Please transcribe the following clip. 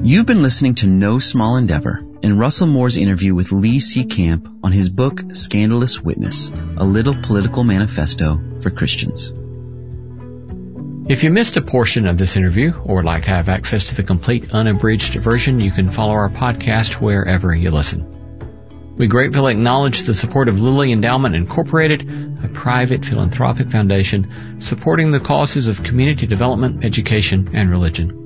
You've been listening to No Small Endeavor and Russell Moore's interview with Lee C. Camp on his book, Scandalous Witness, a little political manifesto for Christians. If you missed a portion of this interview or would like to have access to the complete unabridged version, you can follow our podcast wherever you listen. We gratefully acknowledge the support of Lilly Endowment Incorporated, a private philanthropic foundation supporting the causes of community development, education, and religion.